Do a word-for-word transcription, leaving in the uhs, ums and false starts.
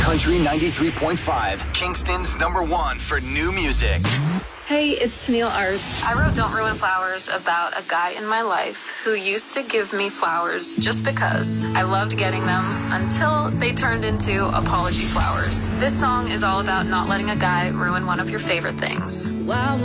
Country ninety-three point five, Kingston's number one for new music. Hey, it's Tennille Arts. I wrote Don't Ruin Flowers about a guy in my life who used to give me flowers just because. I loved getting them until they turned into apology flowers. This song is all about not letting a guy ruin one of your favorite things. Wow.